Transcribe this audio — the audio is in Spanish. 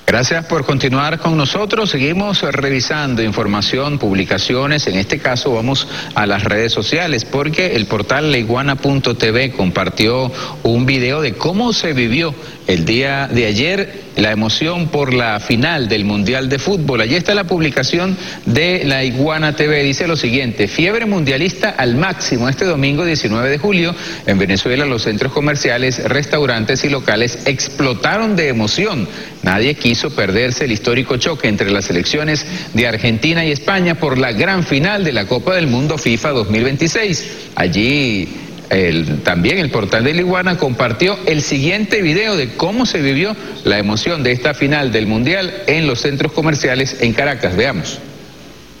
Gracias por continuar con nosotros. Seguimos revisando información, publicaciones. En este caso vamos a las redes sociales porque el portal laiguana.tv compartió un video de cómo se vivió el día de ayer la emoción por la final del Mundial de Fútbol. Allí está la publicación de La Iguana TV. Dice lo siguiente: fiebre mundialista al máximo este domingo 19 de julio. En Venezuela los centros comerciales, restaurantes y locales explotaron de emoción. Nadie quiso perderse el histórico choque entre las selecciones de Argentina y España por la gran final de la Copa del Mundo FIFA 2026. Allí también el portal de La Iguana compartió el siguiente video de cómo se vivió la emoción de esta final del Mundial en los centros comerciales en Caracas. Veamos.